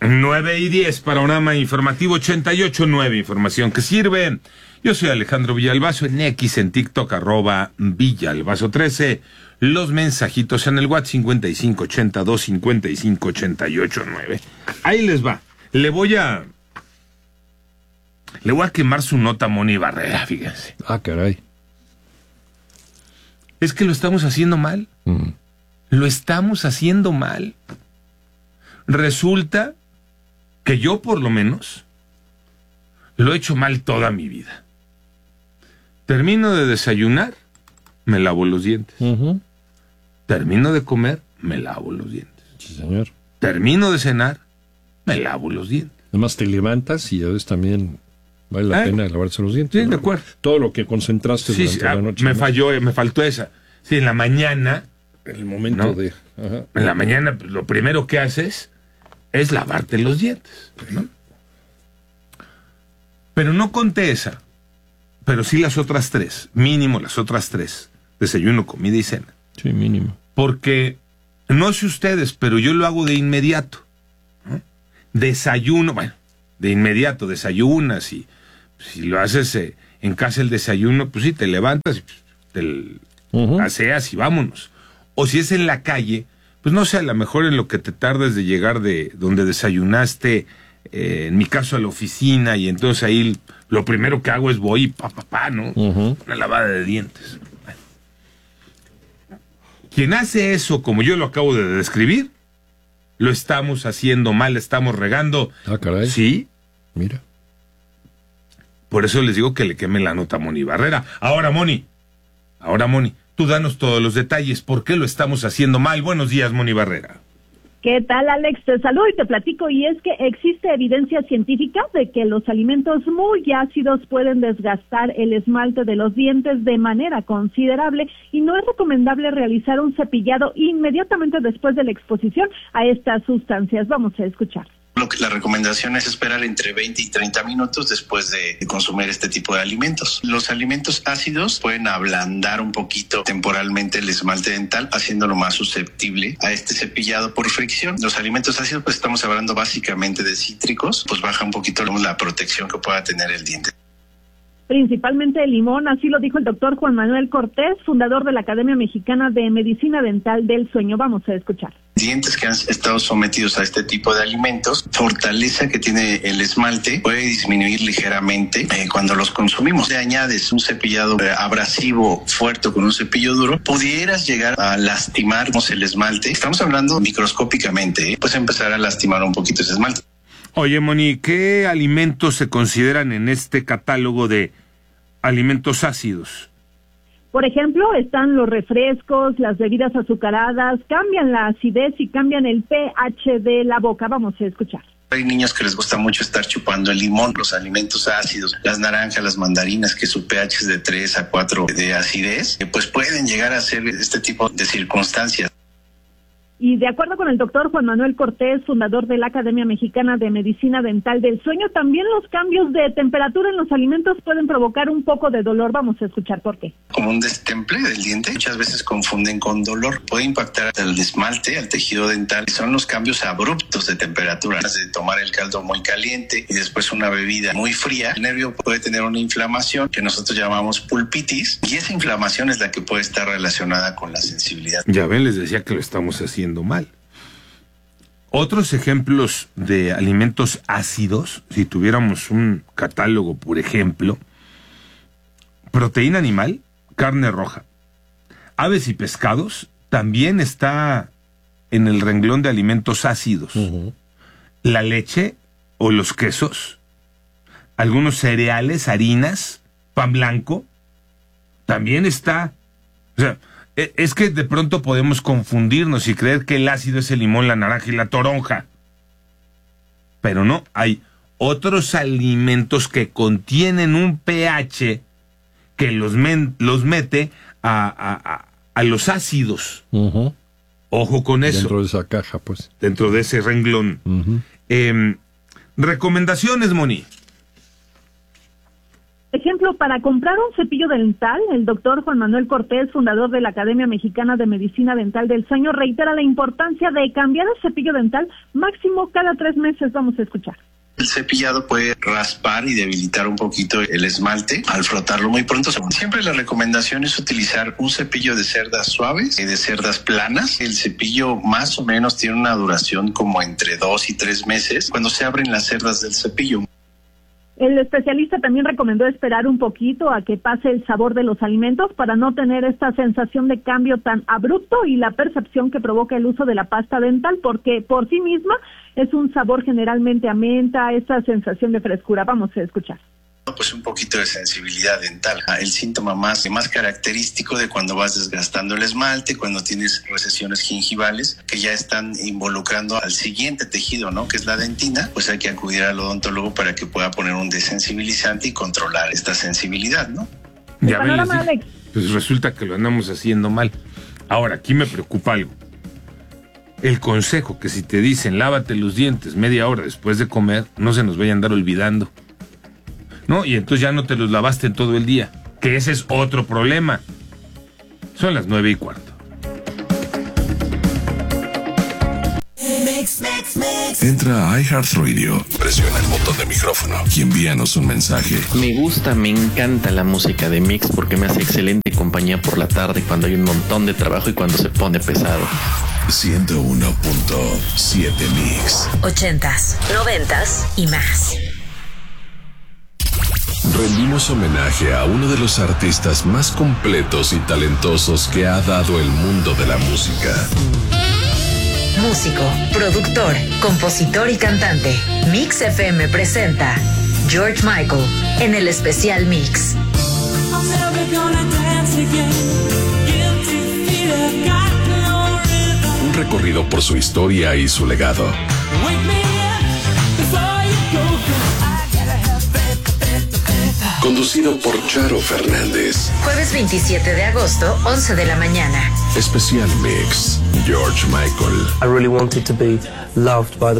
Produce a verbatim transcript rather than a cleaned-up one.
nueve y diez, Panorama Informativo ochenta y ocho punto nueve, información que sirve. Yo soy Alejandro Villalbazo, en X, en TikTok, arroba Villalbazo trece. Los mensajitos en el WhatsApp cincuenta y cinco ochenta y dos cincuenta y cinco ochenta y ocho nueve. Ahí les va. Le voy a... Le voy a quemar su nota a Moni Barrera, fíjense. Ah, caray. Es que lo estamos haciendo mal. Mm. Lo estamos haciendo mal. Resulta que yo, por lo menos, lo he hecho mal toda mi vida. Termino de desayunar, me lavo los dientes. Uh-huh. Termino de comer, me lavo los dientes. Sí, señor. Termino de cenar, me lavo los dientes. Además te levantas y a veces también vale la ¿Eh? pena lavarse los dientes. Sí, ¿no? de acuerdo. Todo lo que concentraste Sí, durante sí, ah, la noche. me ¿no? falló, me faltó esa. Sí, en la mañana, El momento ¿no? de... Ajá. en la mañana, pues, lo primero que haces es lavarte los dientes, ¿no? Pero no conté esa, pero sí las otras tres, mínimo las otras tres, desayuno, comida y cena. Sí, mínimo. Porque, no sé ustedes, pero yo lo hago de inmediato, ¿no? Desayuno, bueno, de inmediato, desayunas y si lo haces eh, en casa el desayuno, pues sí, te levantas y te Uh-huh. aseas y vámonos. O si es en la calle, pues no sé, a lo mejor en lo que te tardes de llegar de donde desayunaste, eh, en mi caso a la oficina, y entonces ahí lo primero que hago es voy y pa, pa, pa, ¿no? Uh-huh. Una lavada de dientes. Bueno. Quien hace eso, como yo lo acabo de describir, lo estamos haciendo mal, estamos regando. Ah, caray. Sí. Mira. Por eso les digo que le queme la nota a Moni Barrera. Ahora, Moni. Ahora, Moni, tú danos todos los detalles. ¿Por qué lo estamos haciendo mal? Buenos días, Moni Barrera. ¿Qué tal, Alex? Te saludo y te platico, y es que existe evidencia científica de que los alimentos muy ácidos pueden desgastar el esmalte de los dientes de manera considerable y no es recomendable realizar un cepillado inmediatamente después de la exposición a estas sustancias. Vamos a escuchar. Lo que la recomendación es esperar entre veinte y treinta minutos después de consumir este tipo de alimentos. Los alimentos ácidos pueden ablandar un poquito temporalmente el esmalte dental, haciéndolo más susceptible a este cepillado por fricción. Los alimentos ácidos, pues estamos hablando básicamente de cítricos, pues baja un poquito la protección que pueda tener el diente. Principalmente el limón, así lo dijo el doctor Juan Manuel Cortés, fundador de la Academia Mexicana de Medicina Dental del Sueño. Vamos a escuchar. Dientes que han estado sometidos a este tipo de alimentos, fortaleza que tiene el esmalte puede disminuir ligeramente eh, cuando los consumimos. Si añades un cepillado eh, abrasivo fuerte con un cepillo duro, pudieras llegar a lastimar el esmalte. Estamos hablando microscópicamente, ¿eh? Pues empezar a lastimar un poquito ese esmalte. Oye, Moni, ¿qué alimentos se consideran en este catálogo de alimentos ácidos? Por ejemplo, están los refrescos, las bebidas azucaradas, cambian la acidez y cambian el pH de la boca. Vamos a escuchar. Hay niños que les gusta mucho estar chupando el limón, los alimentos ácidos, las naranjas, las mandarinas, que su pH es de tres a cuatro de acidez, pues pueden llegar a ser este tipo de circunstancias. Y de acuerdo con el doctor Juan Manuel Cortés, fundador de la Academia Mexicana de Medicina Dental del Sueño, también los cambios de temperatura en los alimentos pueden provocar un poco de dolor. Vamos a escuchar por qué. Como un destemple del diente, muchas veces confunden con dolor. Puede impactar al esmalte, al tejido dental. Son los cambios abruptos de temperatura. De tomar el caldo muy caliente y después una bebida muy fría, el nervio puede tener una inflamación que nosotros llamamos pulpitis, y esa inflamación es la que puede estar relacionada con la sensibilidad. Ya ven, les decía que lo estamos haciendo mal. Otros ejemplos de alimentos ácidos, si tuviéramos un catálogo, por ejemplo, proteína animal, carne roja, aves y pescados, también está en el renglón de alimentos ácidos. Uh-huh. La leche o los quesos, algunos cereales, harinas, pan blanco, también está. O sea, es que de pronto podemos confundirnos y creer que el ácido es el limón, la naranja y la toronja. Pero no, hay otros alimentos que contienen un pH que los, men, los mete a, a, a, a los ácidos. Uh-huh. Ojo con eso. Dentro de esa caja, pues. Dentro de ese renglón. Uh-huh. Eh, recomendaciones, Moni. Ejemplo, para comprar un cepillo dental, el doctor Juan Manuel Cortés, fundador de la Academia Mexicana de Medicina Dental del Sueño, reitera la importancia de cambiar el cepillo dental máximo cada tres meses. Vamos a escuchar. El cepillado puede raspar y debilitar un poquito el esmalte al frotarlo muy pronto. Siempre la recomendación es utilizar un cepillo de cerdas suaves y de cerdas planas. El cepillo más o menos tiene una duración como entre dos y tres meses cuando se abren las cerdas del cepillo. El especialista también recomendó esperar un poquito a que pase el sabor de los alimentos para no tener esta sensación de cambio tan abrupto y la percepción que provoca el uso de la pasta dental, porque por sí misma es un sabor generalmente a menta, esta sensación de frescura. Vamos a escuchar. Pues un poquito de sensibilidad dental. El síntoma más, más característico de cuando vas desgastando el esmalte, cuando tienes recesiones gingivales que ya están involucrando al siguiente tejido, ¿no? Que es la dentina, pues hay que acudir al odontólogo para que pueda poner un desensibilizante y controlar esta sensibilidad, ¿no? Ya ven, les dije, pues resulta que lo andamos haciendo mal. Ahora, aquí me preocupa algo. El consejo que si te dicen lávate los dientes media hora después de comer, no se nos vaya a andar olvidando. ¿No? Y entonces ya no te los lavaste en todo el día. Que ese es otro problema. Son las nueve y cuarto. Entra a iHeartRadio, presiona el botón de micrófono y envíanos un mensaje. Me gusta, me encanta la música de Mix porque me hace excelente compañía por la tarde cuando hay un montón de trabajo y cuando se pone pesado. ciento uno punto siete Mix. Ochentas, noventas y más. Rendimos homenaje a uno de los artistas más completos y talentosos que ha dado el mundo de la música. Músico, productor, compositor y cantante. Mix F M presenta George Michael en el especial Mix. Un recorrido por su historia y su legado. Conducido por Charo Fernández. Jueves veintisiete de agosto, once de la mañana. Especial Mix, George Michael. I really wanted to be loved by the